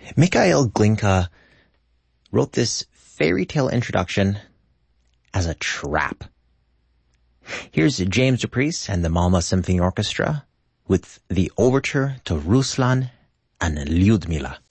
Mikhail Glinka wrote this fairy tale introduction as a trap. Here's James Dupriest and the Malmö Symphony Orchestra with the overture to Ruslan and Lyudmila.